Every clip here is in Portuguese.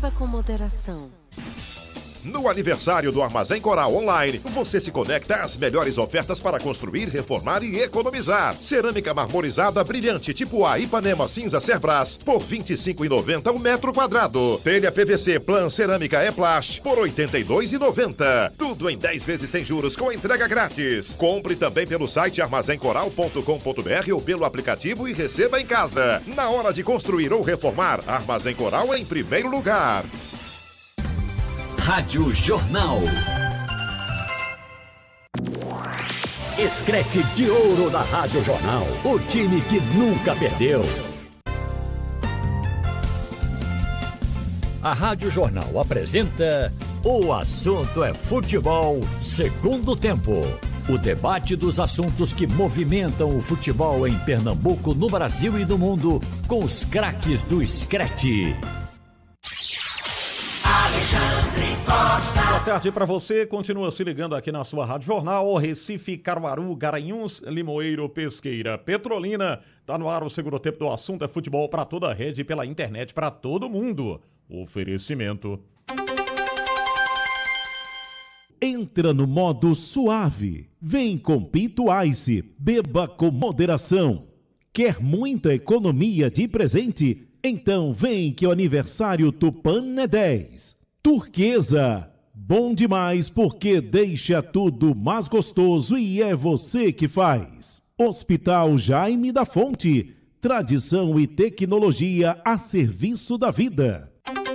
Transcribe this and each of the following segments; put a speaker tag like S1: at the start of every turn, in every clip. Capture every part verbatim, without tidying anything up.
S1: Beba com moderação.
S2: No aniversário do Armazém Coral Online, você se conecta às melhores ofertas para construir, reformar e economizar. Cerâmica marmorizada brilhante tipo A Ipanema cinza Cerbras por vinte e cinco reais e noventa centavos o metro quadrado. Telha P V C Plan Cerâmica E-Plast por oitenta e dois reais e noventa centavos. Tudo em dez vezes sem juros com entrega grátis. Compre também pelo site armazém coral ponto com ponto br ou pelo aplicativo e receba em casa. Na hora de construir ou reformar, Armazém Coral em primeiro lugar.
S3: Rádio Jornal. Escrete de ouro da Rádio Jornal. O time que nunca perdeu. A Rádio Jornal apresenta O Assunto é Futebol, segundo tempo. O debate dos assuntos que movimentam o futebol em Pernambuco, no Brasil e no mundo, com os craques do Escrete.
S4: Alexandre Costa.
S5: Boa tarde para você, continua se ligando aqui na sua Rádio Jornal, Recife, Caruaru, Garanhuns, Limoeiro, Pesqueira, Petrolina. Tá no ar o segundo tempo do Assunto é Futebol para toda a rede, pela internet, para todo mundo. Oferecimento.
S6: Entra no modo suave. Vem com Pito Ice, beba com moderação. Quer muita economia de presente? Então vem que o aniversário Tupan é dez. Turquesa, bom demais porque deixa tudo mais gostoso e é você que faz. Hospital Jaime da Fonte, tradição e tecnologia a serviço da vida.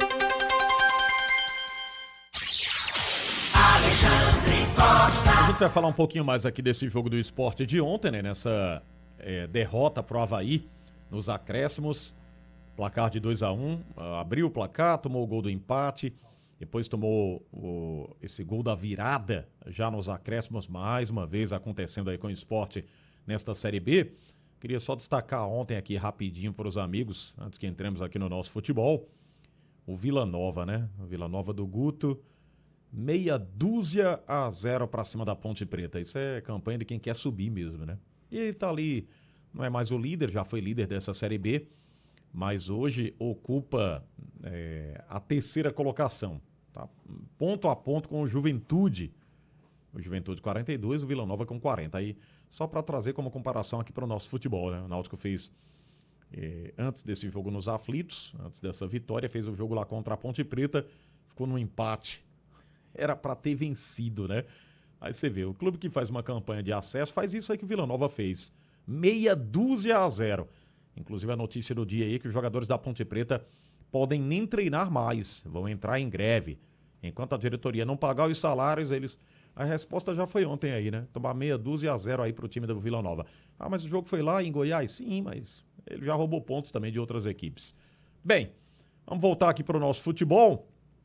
S4: Alexandre Costa.
S5: A gente vai falar um pouquinho mais aqui desse jogo do esporte de ontem, né? Nessa é, derrota pro Avaí nos acréscimos. Placar de dois a um, abriu o placar, tomou o gol do empate, depois tomou o, esse gol da virada já nos acréscimos, mais uma vez acontecendo aí com o esporte nesta Série B. Queria só destacar ontem aqui rapidinho para os amigos, antes que entremos aqui no nosso futebol, o Vila Nova, né? O Vila Nova do Guto, meia dúzia a zero para cima da Ponte Preta. Isso é campanha de quem quer subir mesmo, né? E ele tá ali, não é mais o líder, já foi líder dessa Série B, mas hoje ocupa é, a terceira colocação, tá? Ponto a ponto com o Juventude. O Juventude quarenta e dois, o Vila Nova com quarenta. Aí, só para trazer como comparação aqui para o nosso futebol, né? O Náutico fez, é, antes desse jogo nos aflitos, antes dessa vitória, fez o jogo lá contra a Ponte Preta, ficou num empate. Era para ter vencido, né? Aí você vê, o clube que faz uma campanha de acesso faz isso aí que o Vila Nova fez. Meia dúzia a zero. Inclusive a notícia do dia aí que os jogadores da Ponte Preta podem nem treinar mais, vão entrar em greve. Enquanto a diretoria não pagar os salários, eles... A resposta já foi ontem aí, né? Tomar meia dúzia a zero aí pro time do Vila Nova. Ah, mas o jogo foi lá em Goiás? Sim, mas ele já roubou pontos também de outras equipes. Bem, vamos voltar aqui pro nosso futebol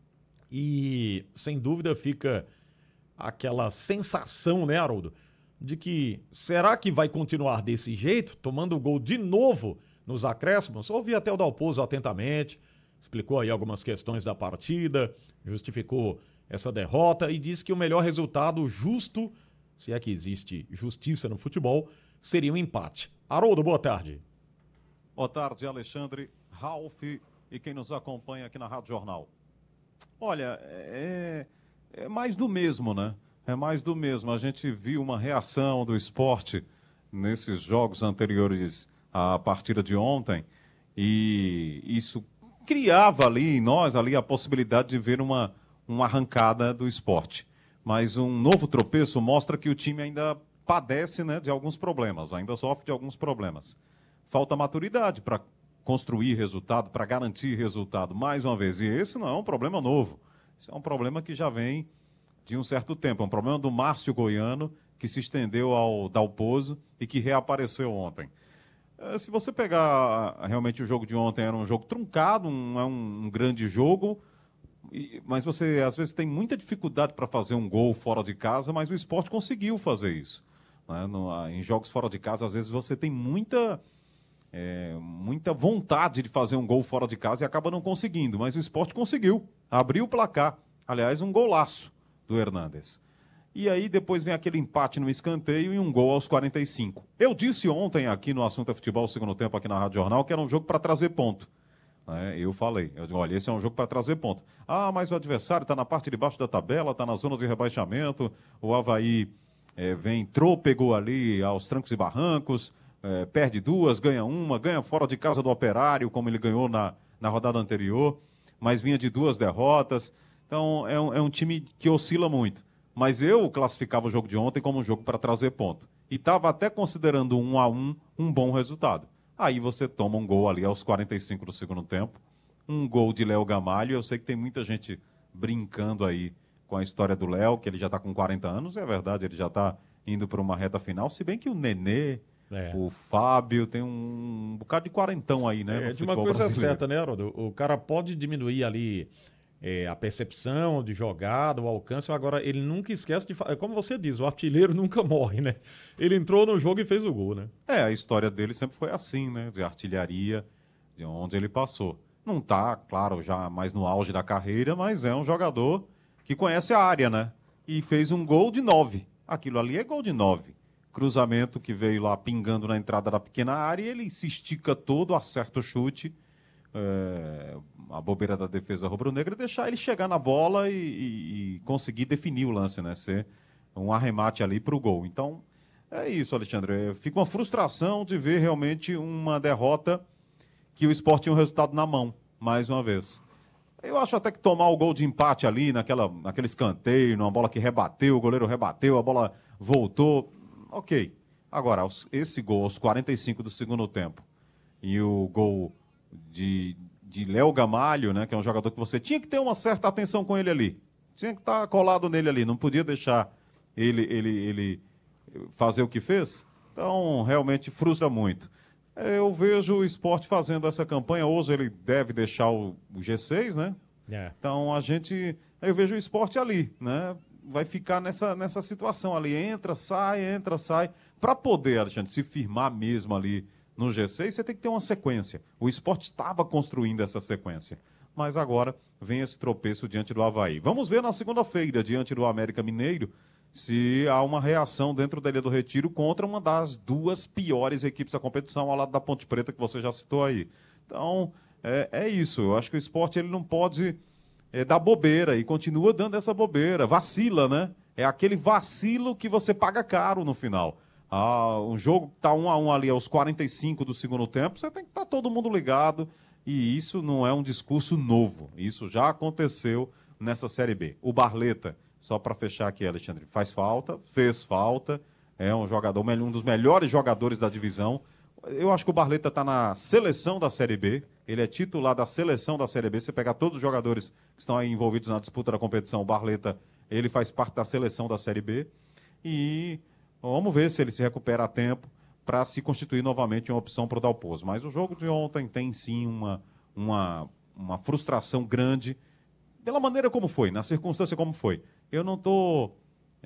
S5: e sem dúvida fica aquela sensação, né, Haroldo? De que, será que vai continuar desse jeito, tomando o gol de novo nos acréscimos? Ouvi até o Dalpozo atentamente, explicou aí algumas questões da partida, justificou essa derrota e disse que o melhor resultado justo, se é que existe justiça no futebol, seria um empate. Haroldo, boa tarde.
S7: Boa tarde, Alexandre, Ralf e quem nos acompanha aqui na Rádio Jornal. Olha, é, é mais do mesmo, né? É mais do mesmo. A gente viu uma reação do esporte nesses jogos anteriores à partida de ontem e isso criava ali em nós ali a possibilidade de ver uma, uma arrancada do esporte. Mas um novo tropeço mostra que o time ainda padece, né, de alguns problemas, ainda sofre de alguns problemas. Falta maturidade para construir resultado, para garantir resultado, mais uma vez. E esse não é um problema novo. Isso é um problema que já vem de um certo tempo. É um problema do Márcio Goiano, que se estendeu ao Dalpozo e que reapareceu ontem. Se você pegar realmente o jogo de ontem, era um jogo truncado, não é um, um grande jogo, mas você às vezes tem muita dificuldade para fazer um gol fora de casa, mas o esporte conseguiu fazer isso. Né? No, em jogos fora de casa, às vezes você tem muita, é, muita vontade de fazer um gol fora de casa e acaba não conseguindo, mas o esporte conseguiu, abriu o placar. Aliás, um golaço do Hernandes. E aí depois vem aquele empate no escanteio e um gol aos quarenta e cinco. Eu disse ontem aqui no Assunto é Futebol, segundo tempo aqui na Rádio Jornal, que era um jogo para trazer ponto. Né? Eu falei, eu digo, olha, esse é um jogo para trazer ponto. Ah, mas o adversário está na parte de baixo da tabela, está na zona de rebaixamento, o Avaí é, vem, entrou, pegou ali aos trancos e barrancos, é, perde duas, ganha uma, ganha fora de casa do Operário, como ele ganhou na, na rodada anterior, mas vinha de duas derrotas. Então, é um, é um time que oscila muito. Mas eu classificava o jogo de ontem como um jogo para trazer ponto. E estava até considerando um a um um bom resultado. Aí você toma um gol ali aos quarenta e cinco do segundo tempo. Um gol de Léo Gamalho. Eu sei que tem muita gente brincando aí com a história do Léo, que ele já está com quarenta anos. É verdade, ele já está indo para uma reta final. Se bem que o Nenê, é. o Fábio, tem um bocado de quarentão aí, né?
S5: É, de uma coisa brasileiro. certa, né, Haroldo? O cara pode diminuir ali... É, a percepção de jogada, o alcance, agora ele nunca esquece de... Como você diz, o artilheiro nunca morre, né? Ele entrou no jogo e fez o gol, né?
S7: É, a história dele sempre foi assim, né? De artilharia, de onde ele passou. Não tá, claro, já mais no auge da carreira, mas é um jogador que conhece a área, né? E fez um gol de nove. Aquilo ali é gol de nove. Cruzamento que veio lá pingando na entrada da pequena área e ele se estica todo, acerta o chute... É, a bobeira da defesa rubro-negra, deixar ele chegar na bola e, e, e conseguir definir o lance, né? Ser um arremate ali para o gol. Então, é isso, Alexandre. Fica uma frustração de ver realmente uma derrota que o Sport tinha um resultado na mão, mais uma vez. Eu acho até que tomar o gol de empate ali, naquela, naquele escanteio, numa bola que rebateu, o goleiro rebateu, a bola voltou, ok. Agora, esse gol aos quarenta e cinco do segundo tempo e o gol de, de Léo Gamalho, né, que é um jogador que você tinha que ter uma certa atenção com ele ali. Tinha que estar colado nele ali, não podia deixar ele, ele, ele fazer o que fez. Então, realmente frustra muito. Eu vejo o Sport fazendo essa campanha. Hoje ele deve deixar o, o G seis, né? É. Então, a gente... Eu vejo o Sport ali, né? Vai ficar nessa, nessa situação ali. Entra, sai, entra, sai. Para poder, Alexandre, se firmar mesmo ali no G seis, você tem que ter uma sequência. O Sport estava construindo essa sequência. Mas agora vem esse tropeço diante do Avaí. Vamos ver na segunda-feira, diante do América Mineiro, se há uma reação dentro da Ilha do Retiro contra uma das duas piores equipes da competição, ao lado da Ponte Preta, que você já citou aí. Então, é, é isso. Eu acho que o Sport ele não pode é, dar bobeira, e continua dando essa bobeira. Vacila, né? É aquele vacilo que você paga caro no final. Ah, um jogo que está um a um ali aos quarenta e cinco do segundo tempo, você tem que estar todo mundo ligado, e isso não é um discurso novo. Isso já aconteceu nessa Série B. O Barleta, só para fechar aqui, Alexandre, faz falta, fez falta, é um jogador, um dos melhores jogadores da divisão. Eu acho que o Barleta está na seleção da Série B, ele é titular da seleção da Série B. Se você pegar todos os jogadores que estão aí envolvidos na disputa da competição, o Barleta, ele faz parte da seleção da Série B. E vamos ver se ele se recupera a tempo para se constituir novamente uma opção para o Dalpozo. Mas o jogo de ontem tem sim uma, uma, uma frustração grande pela maneira como foi, na circunstância como foi. Eu não estou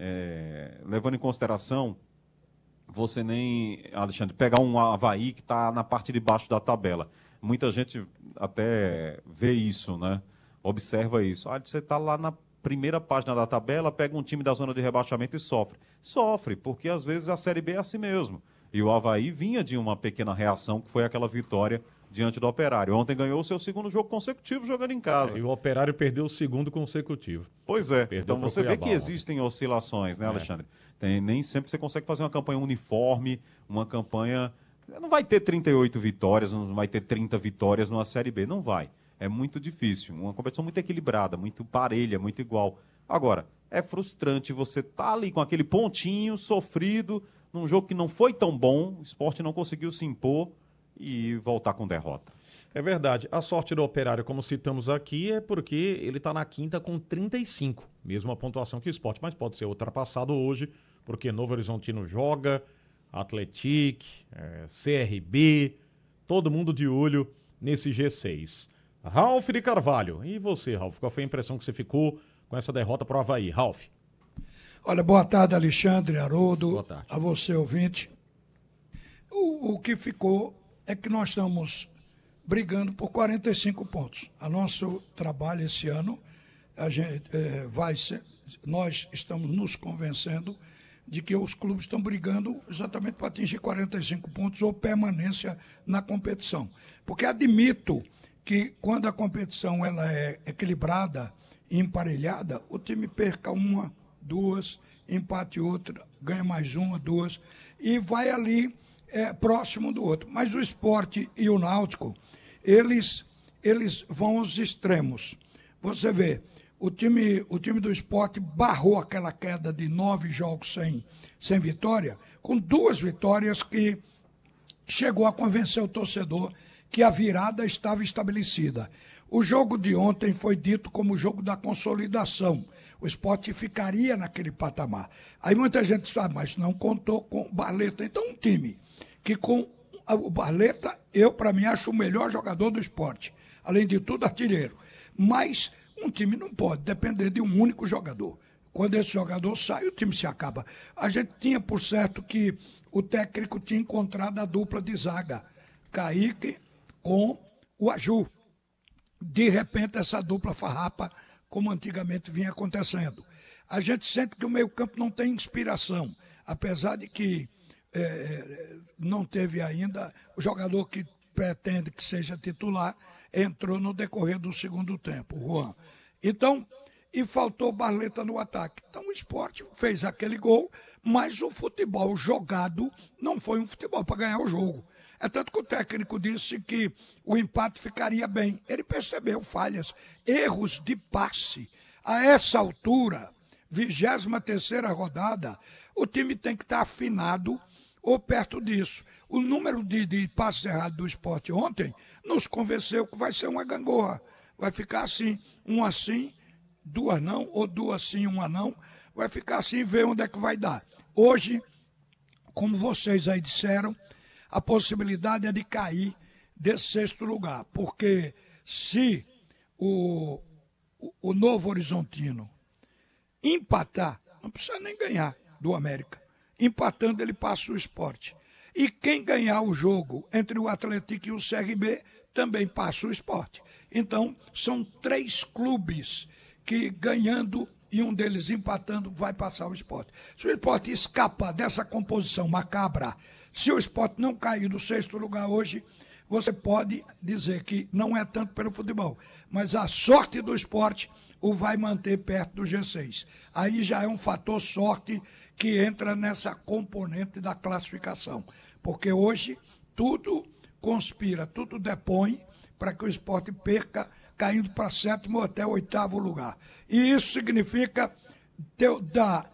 S7: é, levando em consideração você nem, Alexandre, pegar um Avaí que está na parte de baixo da tabela. Muita gente até vê isso, né? Observa isso. Ah, você está lá na primeira página da tabela, pega um time da zona de rebaixamento e sofre. Sofre, porque às vezes a Série B é assim mesmo. E o Avaí vinha de uma pequena reação, que foi aquela vitória diante do Operário. Ontem ganhou o seu segundo jogo consecutivo jogando em casa.
S5: É, e o Operário perdeu o segundo consecutivo.
S7: Pois é.
S5: Perdeu
S7: então você vê que existem oscilações, né, Alexandre? É. Tem, nem sempre você consegue fazer uma campanha uniforme, uma campanha... Não vai ter trinta e oito vitórias, não vai ter trinta vitórias numa Série B. Não vai. É muito difícil. Uma competição muito equilibrada, muito parelha, muito igual. Agora, é frustrante você estar ali com aquele pontinho sofrido num jogo que não foi tão bom, o Sport não conseguiu se impor e voltar com derrota.
S5: É verdade. A sorte do Operário, como citamos aqui, é porque ele está na quinta com trinta e cinco. Mesma pontuação que o Sport, mas pode ser ultrapassado hoje, porque Novo Horizontino joga, Atlético, é, C R B, todo mundo de olho nesse G seis. Ralf de Carvalho. E você, Ralf? Qual foi a impressão que você ficou com essa derrota para o Avaí? Ralf.
S1: Olha, boa tarde, Alexandre, Haroldo. Boa tarde. A você, ouvinte. O, o que ficou é que nós estamos brigando por quarenta e cinco pontos. O nosso trabalho esse ano, a gente, é, vai ser, nós estamos nos convencendo de que os clubes estão brigando exatamente para atingir quarenta e cinco pontos ou permanência na competição. Porque admito que quando a competição ela é equilibrada e emparelhada, o time perca uma, duas, empate outra, ganha mais uma, duas, e vai ali é, próximo do outro. Mas o Sport e o Náutico, eles, eles vão aos extremos. Você vê, o time, o time do Sport barrou aquela queda de nove jogos sem, sem vitória, com duas vitórias que chegou a convencer o torcedor que a virada estava estabelecida. O jogo de ontem foi dito como o jogo da consolidação. O Sport ficaria naquele patamar. Aí muita gente sabe, mas não contou com o Barleta. Então um time que com o Barleta, eu para mim acho o melhor jogador do Sport. Além de tudo, artilheiro. Mas um time não pode depender de um único jogador. Quando esse jogador sai, o time se acaba. A gente tinha por certo que o técnico tinha encontrado a dupla de zaga, Kaique com o Aju. De repente, essa dupla farrapa, como antigamente vinha acontecendo. A gente sente que o meio-campo não tem inspiração, apesar de que é, não teve ainda o jogador que pretende que seja titular, entrou no decorrer do segundo tempo, o Juan. Então, e faltou Barleta no ataque. Então o Sport fez aquele gol, mas o futebol jogado não foi um futebol para ganhar o jogo. É tanto que o técnico disse que o empate ficaria bem. Ele percebeu falhas, erros de passe. A essa altura, vigésima terceira rodada, o time tem que estar afinado ou perto disso. O número de, de passes errados do Sport ontem nos convenceu que vai ser uma gangorra. Vai ficar assim, um assim, duas não, ou duas sim, uma não. Vai ficar assim e ver onde é que vai dar. Hoje, como vocês aí disseram, a possibilidade é de cair desse sexto lugar, porque se o, o, o Novo Horizontino empatar, não precisa nem ganhar do América, empatando ele passa o Sport. E quem ganhar o jogo entre o Atlético e o C R B também passa o Sport. Então, são três clubes que ganhando e um deles empatando vai passar o Sport. Se o Sport escapa dessa composição macabra, se o Sport não cair do sexto lugar hoje, você pode dizer que não é tanto pelo futebol, mas a sorte do Sport o vai manter perto do G seis. Aí já é um fator sorte que entra nessa componente da classificação, porque hoje tudo conspira, tudo depõe para que o Sport perca, caindo para sétimo ou até oitavo lugar. E isso significa ter, dar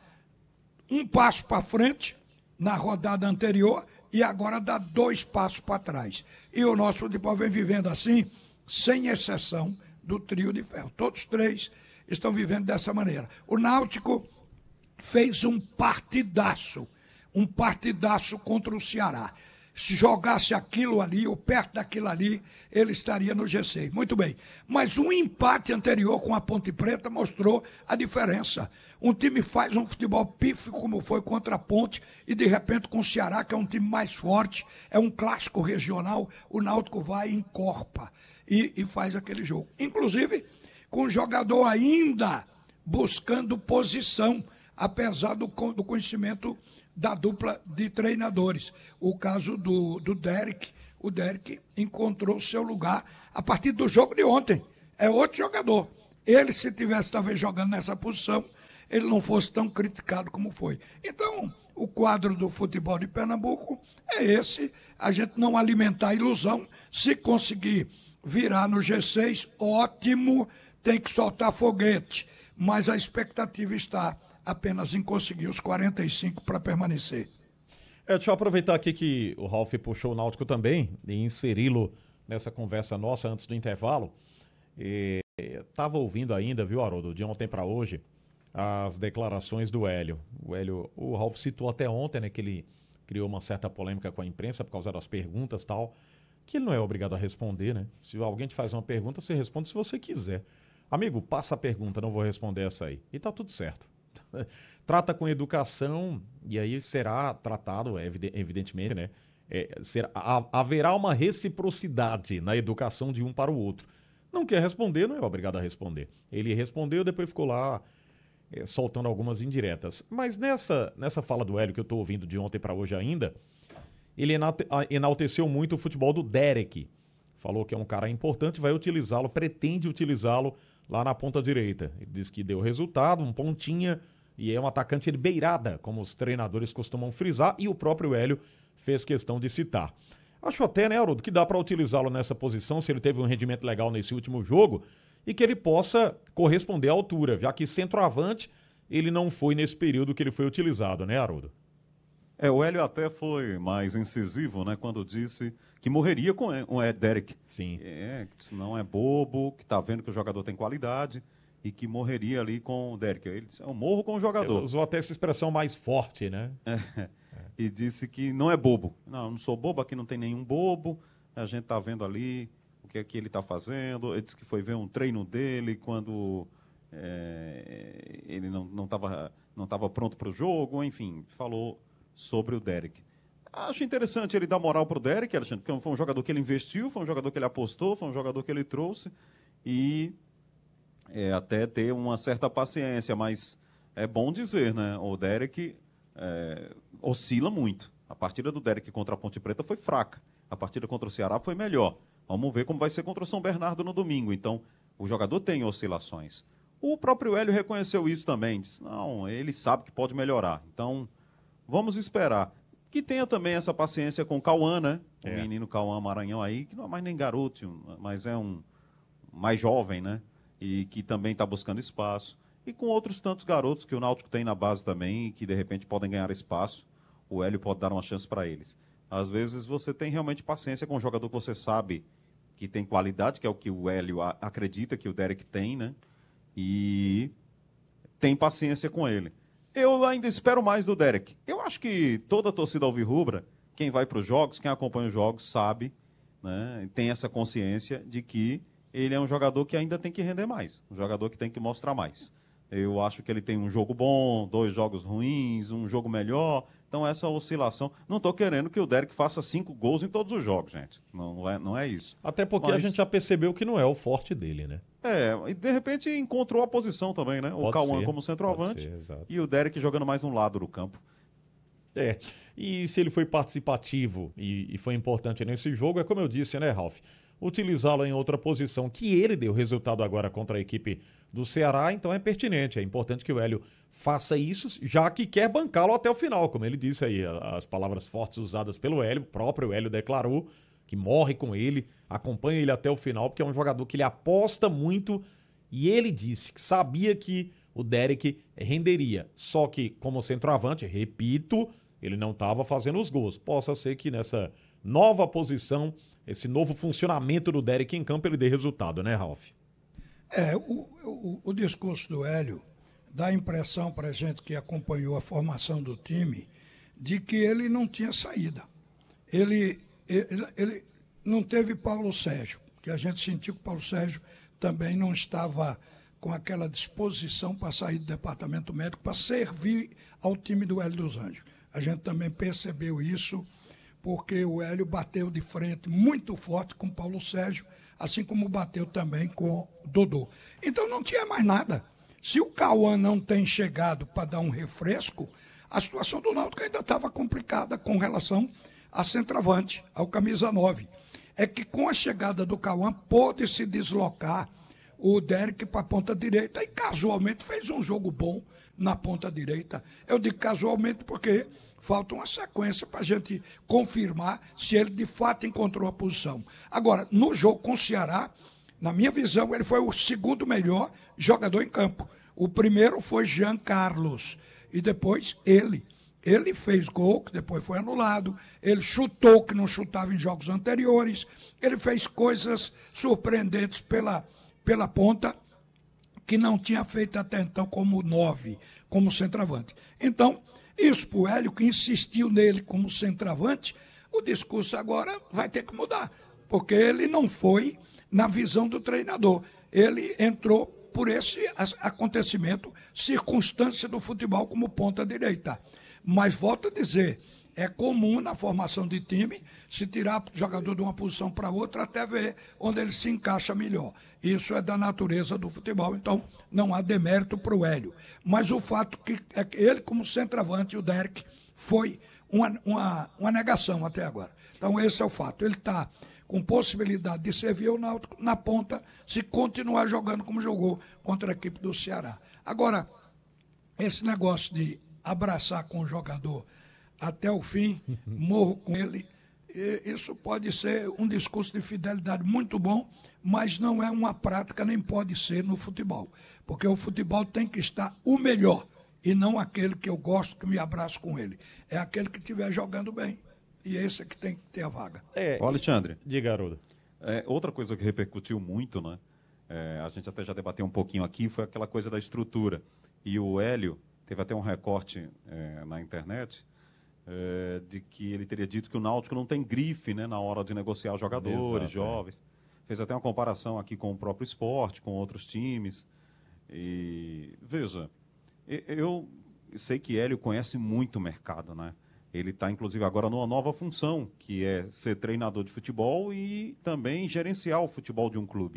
S1: um passo para frente na rodada anterior e agora dar dois passos para trás. E o nosso futebol vem vivendo assim, sem exceção do trio de ferro. Todos três estão vivendo dessa maneira. O Náutico fez um partidaço, um partidaço contra o Ceará. Se jogasse aquilo ali, ou perto daquilo ali, ele estaria no G seis. Muito bem. Mas um empate anterior com a Ponte Preta mostrou a diferença. Um time faz um futebol pífio, como foi contra a Ponte, e de repente com o Ceará, que é um time mais forte, é um clássico regional, o Náutico vai e encorpa e, e faz aquele jogo. Inclusive, com o jogador ainda buscando posição, apesar do, do conhecimento da dupla de treinadores. O caso do, do Derek, o Derek encontrou seu lugar a partir do jogo de ontem. É outro jogador. Ele, se tivesse talvez jogando nessa posição, ele não fosse tão criticado como foi. Então, o quadro do futebol de Pernambuco é esse, a gente não alimentar a ilusão. Se conseguir virar no G seis, ótimo, tem que soltar foguete, mas a expectativa está apenas em conseguir os quarenta e cinco para permanecer.
S5: É, deixa eu aproveitar aqui que o Ralf puxou o Náutico também e inseri-lo nessa conversa nossa antes do intervalo. Estava ouvindo ainda, viu, Haroldo, de ontem para hoje, as declarações do Hélio. O Hélio, o Ralf citou até ontem, né, que ele criou uma certa polêmica com a imprensa por causa das perguntas e tal, que ele não é obrigado a responder, né? Se alguém te faz uma pergunta, você responde se você quiser. Amigo, passa a pergunta, não vou responder essa aí. E tá tudo certo. Trata com educação e aí será tratado, evidentemente, né? É, será, haverá uma reciprocidade na educação de um para o outro. Não quer responder, não é obrigado a responder. Ele respondeu, depois ficou lá é, soltando algumas indiretas. Mas nessa, nessa fala do Hélio que eu estou ouvindo de ontem para hoje ainda, ele enalteceu muito o futebol do Derek. falou que é um cara importante, vai utilizá-lo, pretende utilizá-lo lá na ponta direita. Ele diz que deu resultado, um pontinha, e é um atacante de beirada, como os treinadores costumam frisar, e o próprio Hélio fez questão de citar. Acho até, né, Haroldo, que dá para utilizá-lo nessa posição, se ele teve um rendimento legal nesse último jogo, e que ele possa corresponder à altura, já que centroavante ele não foi nesse período que ele foi utilizado, né, Haroldo?
S7: É, o Hélio até foi mais incisivo, né, quando disse que morreria com o Derek.
S5: Sim.
S7: É, que não é bobo, que está vendo que o jogador tem qualidade e que morreria ali com o Derek. Ele disse, eu morro com o jogador.
S5: Ele usou até essa expressão mais forte, né?
S7: É, é. E disse que não é bobo. Não, não sou bobo, aqui não tem nenhum bobo. A gente está vendo ali o que é que ele está fazendo. Ele disse que foi ver um treino dele quando é, ele não estava não tava pronto para o jogo. Enfim, falou sobre o Derek. Acho interessante ele dar moral para o Derek, Alexandre, porque foi um jogador que ele investiu, foi um jogador que ele apostou, foi um jogador que ele trouxe e é, até ter uma certa paciência, mas é bom dizer, né? O Derek é, oscila muito. A partida do Derek contra a Ponte Preta foi fraca. A partida contra o Ceará foi melhor. Vamos ver como vai ser contra o São Bernardo no domingo. Então, o jogador tem oscilações. O próprio Hélio reconheceu isso também. Disse, não, ele sabe que pode melhorar. Então, vamos esperar. Que tenha também essa paciência com o Cauã, né? O é. menino Cauã Maranhão aí, que não é mais nem garoto, mas é um mais jovem, né? E que também está buscando espaço. E com outros tantos garotos que o Náutico tem na base também, que de repente podem ganhar espaço. O Hélio pode dar uma chance para eles. Às vezes você tem realmente paciência com um jogador que você sabe que tem qualidade, que é o que o Hélio acredita que o Derek tem, né? E tem paciência com ele. Eu ainda espero mais do Derek. Eu acho que toda a torcida alvirrubra, quem vai para os jogos, quem acompanha os jogos, sabe, né, tem essa consciência de que ele é um jogador que ainda tem que render mais, um jogador que tem que mostrar mais. Eu acho que ele tem um jogo bom, dois jogos ruins, um jogo melhor. Então, essa oscilação... Não estou querendo que o Derek faça cinco gols em todos os jogos, gente. Não é, não é isso.
S5: Até porque Mas... a gente já percebeu que não é o forte dele, né?
S7: É, e de repente encontrou a posição também, né? Pode o Cauã como centroavante ser, e o Derek jogando mais no lado do campo.
S5: É, e se ele foi participativo e, e foi importante nesse jogo, é como eu disse, né, Ralf? Utilizá-lo em outra posição, que ele deu resultado agora contra a equipe do Ceará, então é pertinente, é importante que o Hélio faça isso, já que quer bancá-lo até o final, como ele disse aí, as palavras fortes usadas pelo Hélio, o próprio Hélio declarou que morre com ele, acompanha ele até o final, porque é um jogador que ele aposta muito, e ele disse que sabia que o Derek renderia, só que como centroavante, repito, ele não estava fazendo os gols. Possa ser que nessa nova posição, esse novo funcionamento do Derek em campo, ele dê resultado, né, Ralf?
S1: É, o, o, o discurso do Hélio dá a impressão para a gente que acompanhou a formação do time de que ele não tinha saída. Ele, ele, ele não teve Paulo Sérgio, que a gente sentiu que Paulo Sérgio também não estava com aquela disposição para sair do departamento médico, para servir ao time do Hélio dos Anjos. A gente também percebeu isso, porque o Hélio bateu de frente muito forte com Paulo Sérgio, assim como bateu também com Dodô. Então não tinha mais nada. Se o Cauã não tem chegado para dar um refresco, a situação do Náutico ainda estava complicada com relação a centroavante, ao camisa nove. É que com a chegada do Cauã pôde se deslocar o Derek para a ponta direita e casualmente fez um jogo bom na ponta direita. Eu digo casualmente porque falta uma sequência para a gente confirmar se ele de fato encontrou a posição. Agora, no jogo com o Ceará, na minha visão, ele foi o segundo melhor jogador em campo. O primeiro foi Jean Carlos e depois ele. Ele fez gol, que depois foi anulado. Ele chutou, que não chutava em jogos anteriores. Ele fez coisas surpreendentes pela, pela ponta, que não tinha feito até então como nove, como centroavante. Então, isso para o Hélio, que insistiu nele como centroavante, o discurso agora vai ter que mudar, porque ele não foi na visão do treinador. Ele entrou por esse acontecimento, circunstância do futebol como ponta direita. Mas, volto a dizer, é comum na formação de time se tirar o jogador de uma posição para outra até ver onde ele se encaixa melhor. Isso é da natureza do futebol, então não há demérito para o Hélio. Mas o fato que é que ele, como centroavante, o Derek, foi uma, uma, uma negação até agora. Então esse é o fato. Ele está com possibilidade de servir o Náutico na ponta, se continuar jogando como jogou contra a equipe do Ceará. Agora, esse negócio de abraçar com o jogador até o fim, morro com ele, isso pode ser um discurso de fidelidade muito bom, mas não é uma prática, nem pode ser no futebol. Porque o futebol tem que estar o melhor, e não aquele que eu gosto, que me abraço com ele. É aquele que estiver jogando bem. E esse é que tem que ter a vaga.
S7: É, Ô Alexandre.
S5: Diga, Haroldo.
S7: É, outra coisa que repercutiu muito, né? É, a gente até já debateu um pouquinho aqui, foi aquela coisa da estrutura. E o Hélio teve até um recorte é, na internet é, de que ele teria dito que o Náutico não tem grife, né, na hora de negociar jogadores, Exato, jovens. É. Fez até uma comparação aqui com o próprio esporte, com outros times. E, veja, eu sei que Hélio conhece muito o mercado, né? Ele está, inclusive, agora numa nova função, que é ser treinador de futebol e também gerenciar o futebol de um clube.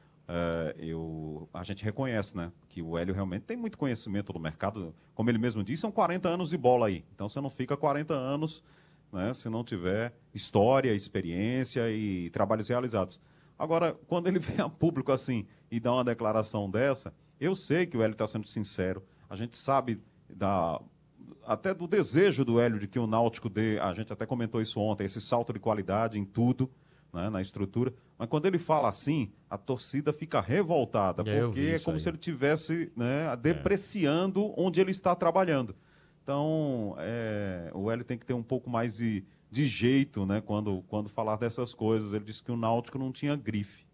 S7: Uh, eu, a gente reconhece, né, que o Hélio realmente tem muito conhecimento do mercado. Como ele mesmo disse, são quarenta anos de bola aí. Então, você não fica quarenta anos, né, se não tiver história, experiência e trabalhos realizados. Agora, quando ele vem a público assim e dá uma declaração dessa, eu sei que o Hélio está sendo sincero. A gente sabe da, até do desejo do Hélio de que o Náutico dê, a gente até comentou isso ontem, esse salto de qualidade em tudo, né, na estrutura. Mas quando ele fala assim, a torcida fica revoltada,
S5: é,
S7: porque é como
S5: aí.
S7: se ele estivesse, né, depreciando é. onde ele está trabalhando. Então, é, o Hélio tem que ter um pouco mais de, de jeito, né, quando, quando falar dessas coisas. Ele disse que o Náutico não tinha grife.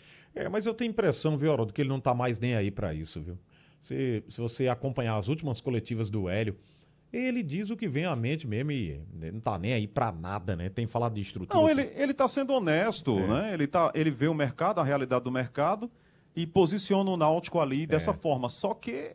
S5: É, mas eu tenho impressão, viu, Haroldo, que ele não está mais nem aí para isso, viu? Se, se você acompanhar as últimas coletivas do Hélio, ele diz o que vem à mente mesmo e não tá nem aí pra nada, né? Tem falado de estrutura.
S7: Não, ele, ele tá sendo honesto, é. né? Ele, tá, ele vê o mercado, a realidade do mercado e posiciona o Náutico ali é. dessa forma. Só que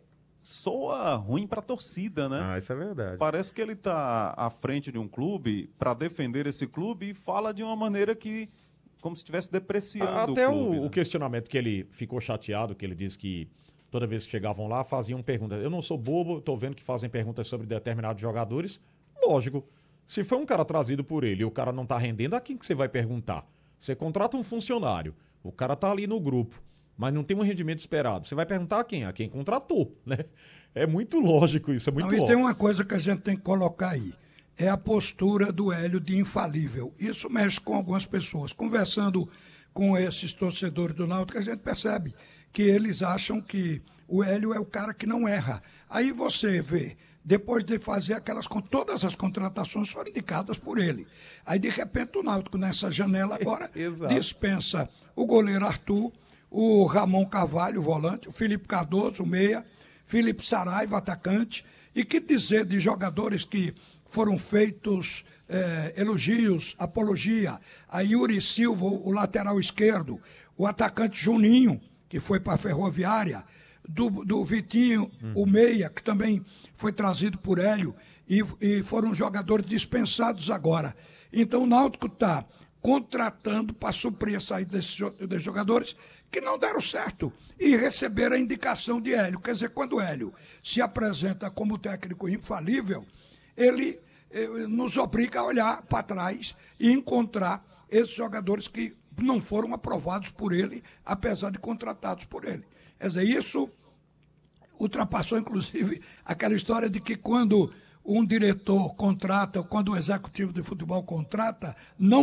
S7: soa ruim pra torcida, né?
S5: Ah, isso é verdade.
S7: Parece que ele tá à frente de um clube pra defender esse clube e fala de uma maneira que, como se estivesse depreciando
S5: Até
S7: o clube.
S5: Até o,
S7: né?
S5: o questionamento que ele ficou chateado, que ele disse que toda vez que chegavam lá, faziam perguntas. Eu não sou bobo, estou vendo que fazem perguntas sobre determinados jogadores. Lógico, se foi um cara trazido por ele e o cara não está rendendo, a quem que você vai perguntar? Você contrata um funcionário, o cara está ali no grupo, mas não tem um rendimento esperado. Você vai perguntar a quem? A quem contratou, né? É muito lógico isso, é muito
S1: não,
S5: lógico.
S1: E tem uma coisa que a gente tem que colocar aí. É a postura do Hélio de infalível. Isso mexe com algumas pessoas. Conversando com esses torcedores do Náutico, a gente percebe que eles acham que o Hélio é o cara que não erra. Aí você vê, depois de fazer aquelas... Todas as contratações foram indicadas por ele. Aí, de repente, o Náutico, nessa janela agora, dispensa o goleiro Arthur, o Ramon Carvalho, o volante, o Felipe Cardoso, o meia, Felipe Saraiva, atacante. E que dizer de jogadores que foram feitos eh, elogios, apologia, a Yuri Silva, o lateral esquerdo, o atacante Juninho, que foi para a Ferroviária, do, do Vitinho, uhum. o Meia, que também foi trazido por Hélio, e, e foram jogadores dispensados agora. Então o Náutico está contratando para suprir a saída desses, desses jogadores que não deram certo e receberam a indicação de Hélio. Quer dizer, quando o Hélio se apresenta como técnico infalível, ele eh, nos obriga a olhar para trás e encontrar esses jogadores que não foram aprovados por ele, apesar de contratados por ele. Quer dizer, isso ultrapassou, inclusive, aquela história de que quando um diretor contrata, ou quando o executivo de futebol contrata, não